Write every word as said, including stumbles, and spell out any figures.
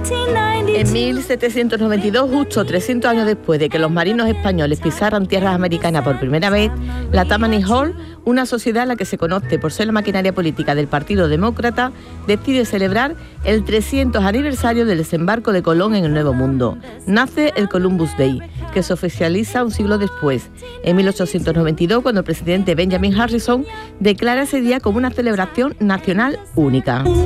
En mil setecientos noventa y dos, justo trescientos años después de que los marinos españoles pisaran tierras americanas por primera vez, la Tammany Hall, una sociedad a la que se conoce por ser la maquinaria política del Partido Demócrata, decide celebrar el trescientos aniversario del desembarco de Colón en el Nuevo Mundo. Nace el Columbus Day, que se oficializa un siglo después, en mil ochocientos noventa y dos, cuando el presidente Benjamin Harrison declara ese día como una celebración nacional única.